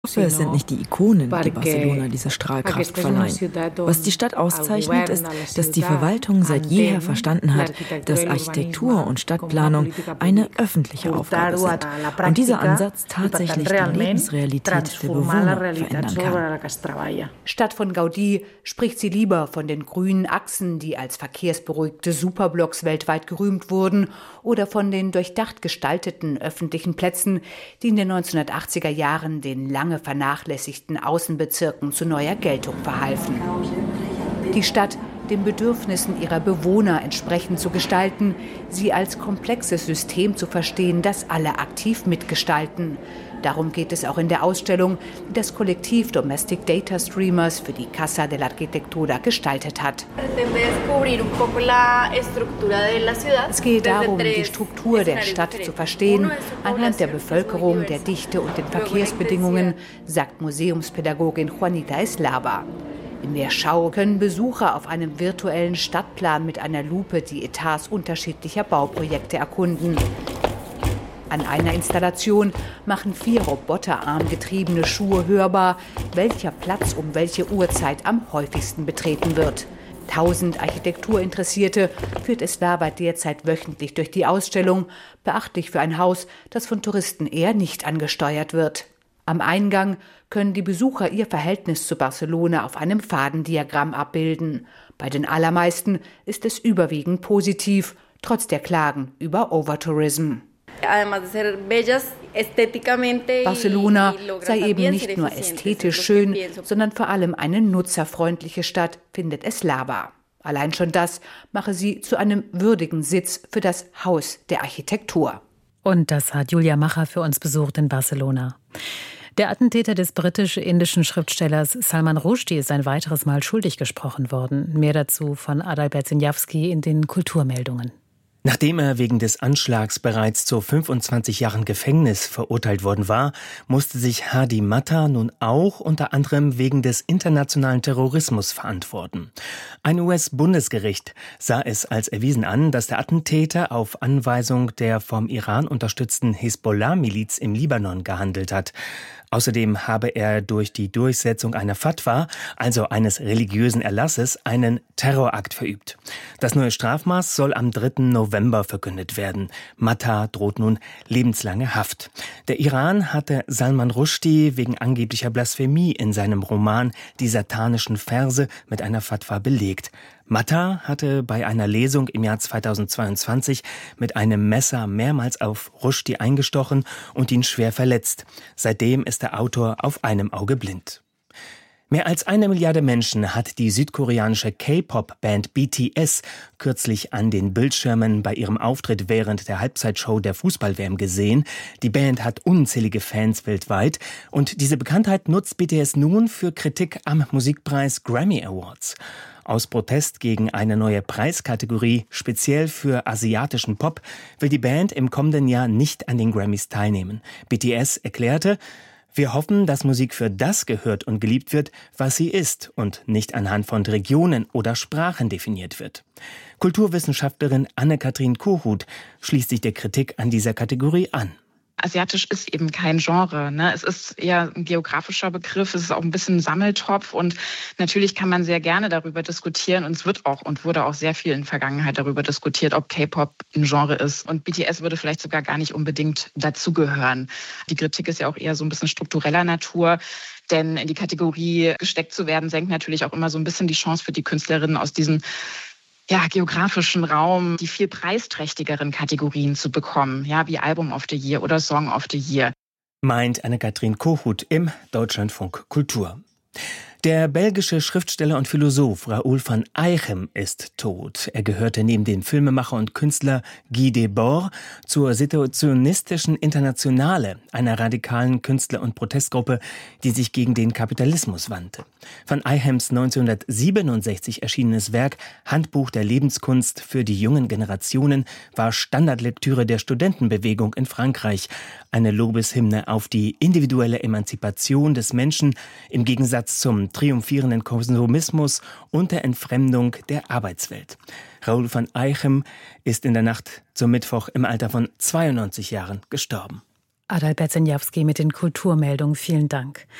Es sind nicht die Ikonen, die Barcelona diese Strahlkraft verleihen. Was die Stadt auszeichnet, ist, dass die Verwaltung seit jeher verstanden hat, dass Architektur und Stadtplanung eine öffentliche Aufgabe sind und dieser Ansatz tatsächlich die Lebensrealität der Bewohner verändern kann. Statt von Gaudí spricht sie lieber von den grünen Achsen, die als verkehrsberuhigte Superblocks weltweit gerühmt wurden, oder von den durchdacht gestalteten öffentlichen Plätzen, die in den 1980er Jahren den lange vernachlässigten Außenbezirken zu neuer Geltung verhalfen. Die Stadt den Bedürfnissen ihrer Bewohner entsprechend zu gestalten, sie als komplexes System zu verstehen, das alle aktiv mitgestalten. Darum geht es auch in der Ausstellung, die das Kollektiv Domestic Data Streamers für die Casa de la Arquitectura gestaltet hat. Es geht darum, die Struktur der Stadt zu verstehen, anhand der Bevölkerung, der Dichte und den Verkehrsbedingungen, sagt Museumspädagogin Juanita Eslava. In der Schau können Besucher auf einem virtuellen Stadtplan mit einer Lupe die Etats unterschiedlicher Bauprojekte erkunden. An einer Installation machen 4 roboterarmgetriebene Schuhe hörbar, welcher Platz um welche Uhrzeit am häufigsten betreten wird. 1000 Architekturinteressierte führt Eslava derzeit wöchentlich durch die Ausstellung, beachtlich für ein Haus, das von Touristen eher nicht angesteuert wird. Am Eingang können die Besucher ihr Verhältnis zu Barcelona auf einem Fadendiagramm abbilden. Bei den allermeisten ist es überwiegend positiv, trotz der Klagen über Overtourism. Barcelona sei eben nicht nur ästhetisch schön, sondern vor allem eine nutzerfreundliche Stadt, findet Eslava. Allein schon das mache sie zu einem würdigen Sitz für das Haus der Architektur. Und das hat Julia Macher für uns besucht in Barcelona. Der Attentäter des britisch-indischen Schriftstellers Salman Rushdie ist ein weiteres Mal schuldig gesprochen worden. Mehr dazu von Adalbert Sinjawski in den Kulturmeldungen. Nachdem er wegen des Anschlags bereits zu 25 Jahren Gefängnis verurteilt worden war, musste sich Hadi Matta nun auch unter anderem wegen des internationalen Terrorismus verantworten. Ein US-Bundesgericht sah es als erwiesen an, dass der Attentäter auf Anweisung der vom Iran unterstützten Hisbollah-Miliz im Libanon gehandelt hat. Außerdem habe er durch die Durchsetzung einer Fatwa, also eines religiösen Erlasses, einen Terrorakt verübt. Das neue Strafmaß soll am 3. November verkündet werden. Matta droht nun lebenslange Haft. Der Iran hatte Salman Rushdie wegen angeblicher Blasphemie in seinem Roman Die satanischen Verse mit einer Fatwa belegt. Matta hatte bei einer Lesung im Jahr 2022 mit einem Messer mehrmals auf Rushdie eingestochen und ihn schwer verletzt. Seitdem ist der Autor auf einem Auge blind. Mehr als 1 Milliarde Menschen hat die südkoreanische K-Pop-Band BTS kürzlich an den Bildschirmen bei ihrem Auftritt während der Halbzeitshow der Fußball-WM gesehen. Die Band hat unzählige Fans weltweit und diese Bekanntheit nutzt BTS nun für Kritik am Musikpreis Grammy Awards. Aus Protest gegen eine neue Preiskategorie, speziell für asiatischen Pop, will die Band im kommenden Jahr nicht an den Grammys teilnehmen. BTS erklärte: Wir hoffen, dass Musik für das gehört und geliebt wird, was sie ist und nicht anhand von Regionen oder Sprachen definiert wird. Kulturwissenschaftlerin Anne-Kathrin Kohut schließt sich der Kritik an dieser Kategorie an. Asiatisch ist eben kein Genre, ne? Es ist eher ein geografischer Begriff, es ist auch ein bisschen ein Sammeltopf und natürlich kann man sehr gerne darüber diskutieren und es wird auch und wurde auch sehr viel in der Vergangenheit darüber diskutiert, ob K-Pop ein Genre ist und BTS würde vielleicht sogar gar nicht unbedingt dazugehören. Die Kritik ist ja auch eher so ein bisschen struktureller Natur, denn in die Kategorie gesteckt zu werden, senkt natürlich auch immer so ein bisschen die Chance für die Künstlerinnen aus diesem geografischen Raum, die viel preisträchtigeren Kategorien zu bekommen, wie Album of the Year oder Song of the Year. Meint Anne-Kathrin Kohut im Deutschlandfunk Kultur. Der belgische Schriftsteller und Philosoph Raoul van Eichem ist tot. Er gehörte neben dem Filmemacher und Künstler Guy Debord zur Situationistischen Internationale, einer radikalen Künstler- und Protestgruppe, die sich gegen den Kapitalismus wandte. Van Eichems 1967 erschienenes Werk Handbuch der Lebenskunst für die jungen Generationen war Standardlektüre der Studentenbewegung in Frankreich, eine Lobeshymne auf die individuelle Emanzipation des Menschen im Gegensatz zum triumphierenden Konsumismus und der Entfremdung der Arbeitswelt. Raoul van Eichem ist in der Nacht zum Mittwoch im Alter von 92 Jahren gestorben. Adalbert Senjawski mit den Kulturmeldungen. Vielen Dank.